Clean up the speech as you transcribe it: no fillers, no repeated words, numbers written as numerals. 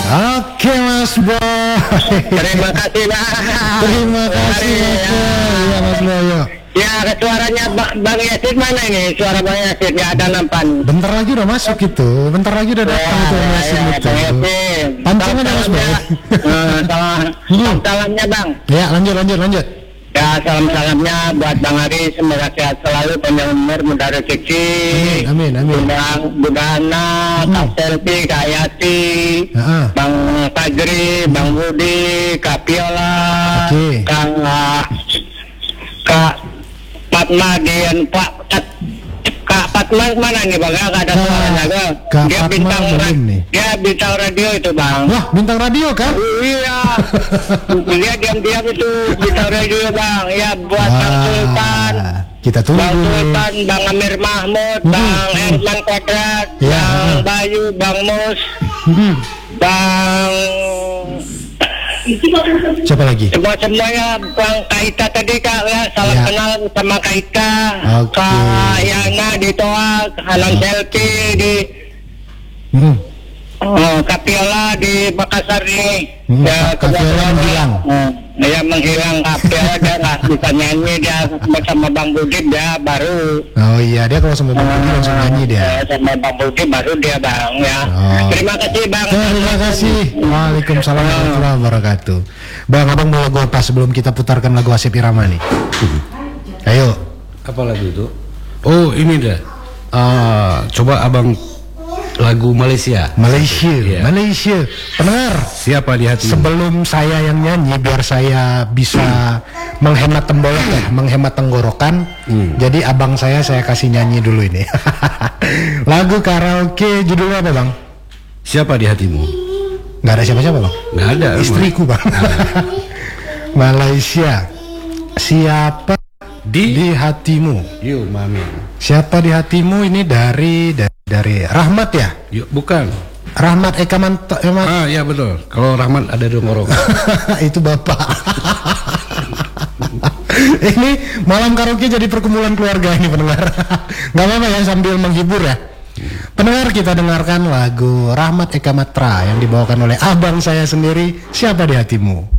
Oke Mas Boy. Terima kasih Bang. Terima kasih Mas Boy. Ya Mas Boy. Ya, suaranya Bang Yasin mana ini? Suara Bang Yasin nggak ada nampan. Bentar lagi udah masuk itu. Bentar lagi udah datang itu Bang Yasin itu. Pancangan ya Mas Boy. Salamnya Bang. Ya lanjut. Ya, salam-salamnya buat Bang Ari, semoga sehat selalu, panjang umur, mudah rezeki. Amin. Budana, Kak Selvi, Kak Yati, Bang Fajri, Bang Budi, Kak Piola, Kak Fatma dan Kak Fatma mana nih Bang? Gak ada suaranya Bang. Dia bintang radio itu Bang. Wah, bintang radio kan? Iya. Dia diam-diam itu bintang radio Bang. Ya buat Bang Sultan. Kita tunggu. Bang Sultan, Bang Amir Mahmud, Bang Herman Kodrat, Bang Bayu, Bang Mus, Bang siapa lagi? Semuanya Bang Kaita tadi Kak ya, salam kenal sama Kaita, Kak Yana di Toa, Hanan Selfie di Kapiola di Makassar nih. Ya kebetulan menghilang. Dia menghilang Kapiola, dia nggak bisa nyanyi, dia sama Bang Budi dia baru. Oh iya, dia kalau sama Bang Budi langsung nyanyi dia. Sama Bang Budi baru dia Bang ya. Terima kasih Bang. Terima kasih. Waalaikumsalam warahmatullahi wabarakatuh. Bang, abang mau lagu apa sebelum kita putarkan lagu Asep Irama nih? Ayo. Apa lagu itu? Oh ini dah. Coba abang lagu Malaysia. Malaysia. Pendengar, siapa di hati? Sebelum saya yang nyanyi, biar saya bisa menghemat menghemat tenggorokan. Jadi abang saya kasih nyanyi dulu ini. Lagu karaoke judulnya apa Bang? Siapa di hatimu? Nggak ada siapa-siapa Bang. Nggak ada. Istriku Bang. Malaysia. Siapa di hatimu? Yuk mami. Siapa di hatimu ini dari Rahmat ya? Yuk bukan. Rahmat Eka Mantap. Ya betul. Kalau Rahmat ada dongorok. Itu bapak. Ini malam karaoke jadi perkumpulan keluarga ini pendengar. Gak apa-apa ya, sambil menghibur ya. Pendengar, kita dengarkan lagu Rahmat Eka Matra yang dibawakan oleh abang saya sendiri. Siapa di hatimu?